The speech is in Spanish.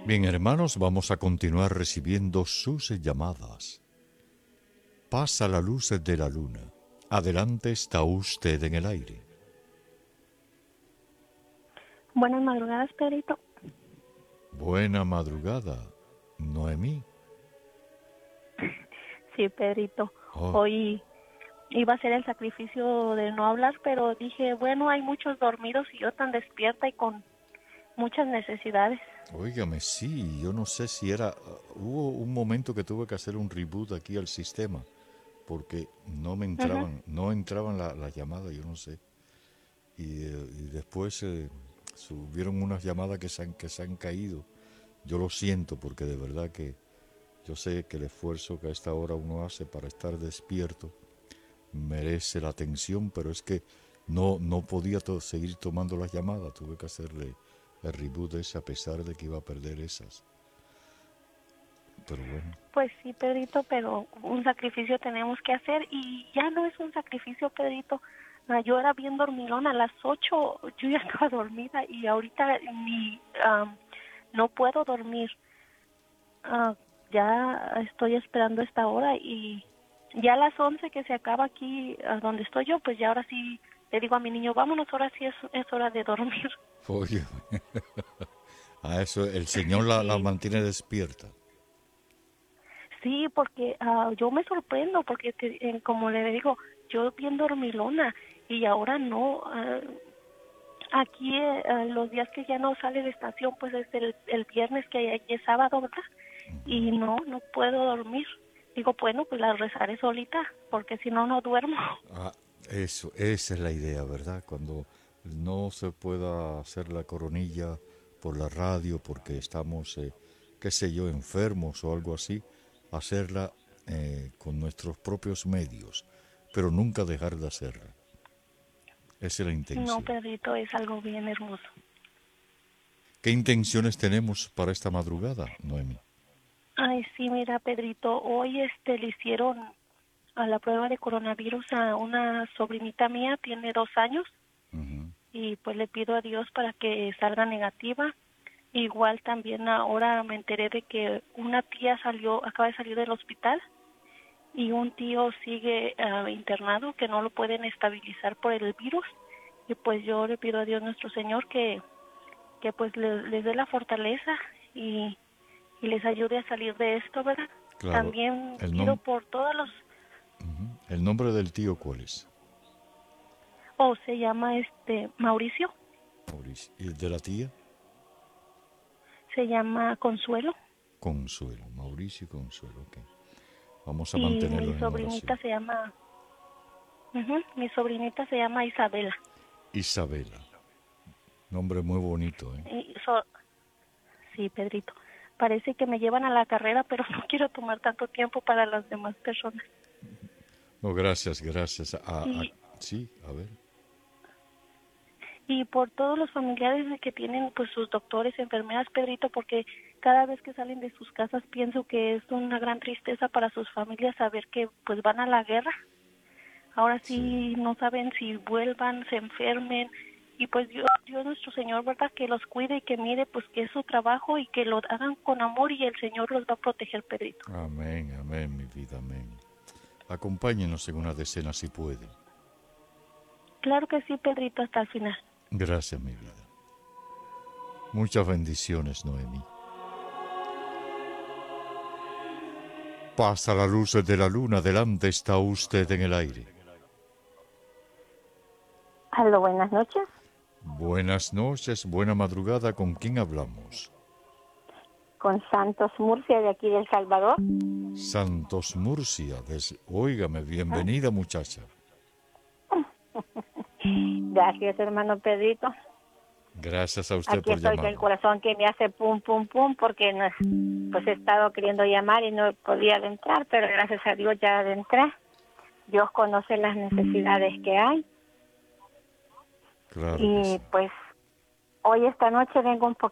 Bien, hermanos, vamos a continuar recibiendo sus llamadas. Pasa la luz de la luna. Adelante está usted en el aire. Buenas madrugadas, Pedrito. Buena madrugada, Noemí. Sí, Pedrito. Oh, Hoy iba a hacer el sacrificio de no hablar, pero dije, bueno, hay muchos dormidos y yo tan despierta y con muchas necesidades. óigame, sí, yo no sé si era... hubo un momento que tuve que hacer un reboot aquí al sistema, porque no me Ujú. entraban, no entraban las llamadas, yo no sé. Y después subieron unas llamadas que se han caído. Yo lo siento porque de verdad que yo sé que el esfuerzo que a esta hora uno hace para estar despierto merece la atención, pero es que no podía seguir tomando las llamadas, tuve que hacerle el reboot ese a pesar de que iba a perder esas. Pero bueno, Pues sí, Pedrito, pero un sacrificio tenemos que hacer y ya no es un sacrificio, Pedrito. Yo era bien dormilona, a las 8 yo ya estaba dormida y ahorita ni no puedo dormir. Ah, ya estoy esperando esta hora y ya a las 11 que se acaba aquí donde estoy yo, pues ya ahora sí le digo a mi niño, vámonos, ahora sí es hora de dormir. oye, a eso el Señor la Y mantiene despierta. sí, porque yo me sorprendo, porque como le digo, yo bien dormilona y ahora no. Aquí los días que ya no sale de estación, pues es el viernes que ya es sábado, ¿verdad? Y no puedo dormir. Digo, bueno, pues la rezaré solita, porque si no, no duermo. Ah, eso, esa es la idea, ¿verdad? Cuando no se pueda hacer la coronilla por la radio porque estamos, qué sé yo, enfermos o algo así, hacerla con nuestros propios medios, pero nunca dejar de hacerla. Esa es la No, intención. Pedrito, es algo bien hermoso. ¿Qué intenciones tenemos para esta madrugada, Noemi? Ay, sí, mira, Pedrito, hoy le hicieron a la prueba de coronavirus a una sobrinita mía, tiene 2 años, Ujú. y pues le pido a Dios para que salga negativa. Igual también ahora me enteré de que una tía acaba de salir del hospital y un tío sigue internado, que no lo pueden estabilizar por el virus. Y pues yo le pido a Dios nuestro Señor que pues les dé la fortaleza y, y les ayude a salir de esto, ¿verdad? Claro, También el, pido nom- por todos los, el nombre del tío, ¿cuál es? se llama Mauricio, Mauricio. ¿Y el de la tía? se llama Consuelo, Consuelo, Mauricio y Consuelo, ok. Vamos a y mi mantenerlos en sobrinita oración. se llama, mi sobrinita se llama Isabela. Isabela, nombre muy bonito, ¿eh? Y sí, Pedrito, parece que me llevan a la carrera, pero no quiero tomar tanto tiempo para las demás personas. No, gracias, gracias. Y, Sí, a ver. y por todos los familiares que tienen pues sus doctores, enfermeras, Pedrito, porque cada vez que salen de sus casas pienso que es una gran tristeza para sus familias saber que pues van a la guerra. Ahora Sí, sí no saben si vuelvan, se enfermen, y pues Dios nuestro Señor, ¿verdad? Que los cuide y que mire pues que es su trabajo y que lo hagan con amor y el Señor los va a proteger, Pedrito. amén, amén, mi vida, amén. Acompáñenos en una decena si puede. Claro que sí, Pedrito, hasta el final. Gracias, mi vida. Muchas bendiciones, Noemi. Pasa la luz de la luna, delante está usted en el aire. Aló, buenas noches. Buenas noches, buena madrugada, ¿con quién hablamos? Con Santos Murcia de aquí de El Salvador. Santos Murcia, óigame, bienvenida muchacha. Gracias, hermano Pedrito. Gracias a usted Aquí por estoy con el llamarme. corazón que me hace pum, pum, pum, porque no, pues he estado queriendo llamar y no podía adentrar, pero gracias a Dios ya adentré. Dios conoce las necesidades que hay Claro que sí. y pues hoy esta noche vengo un